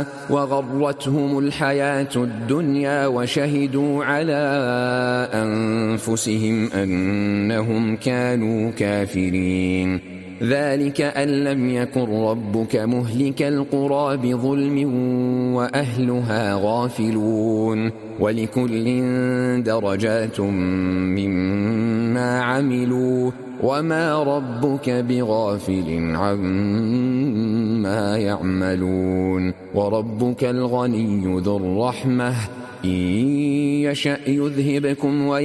وغرتهم الحياة الدنيا وشهدوا على أنفسهم أنهم كانوا كافرين. ذلك أن لم يكن ربك مهلك القرى بظلم وأهلها غافلون. ولكل درجات مما عملوا وما ربك بغافل عما يعملون. وربك الغني ذو الرحمة إن يشأ يذهبكم